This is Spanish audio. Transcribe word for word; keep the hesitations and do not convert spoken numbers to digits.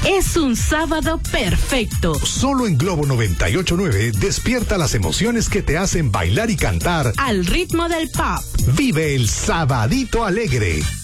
Es un sábado perfecto. Solo en Globo noventa y ocho punto nueve despierta las emociones que te hacen bailar y cantar al ritmo del pop. Vive el Sabadito Alegre.